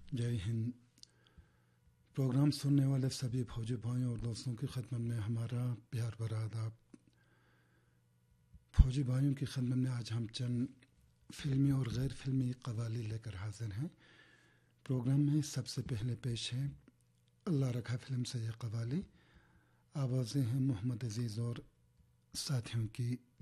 जय हिंद। प्रोग्राम सुनने वाले सभी फौजी भाइयों और दोस्तों की खिदमत में हमारा प्यार भरा आदाब। फौजी भाइयों की खिदमत में आज हम चंद फिल्मी और गैर फिल्मी कवाली लेकर हाजिर हैं। प्रोग्राम में सबसे पहले पेश है अल्लाह रखा फिल्म से यह कवाली। आवाज़ें हैं मोहम्मद अजीज़ और साथियों की।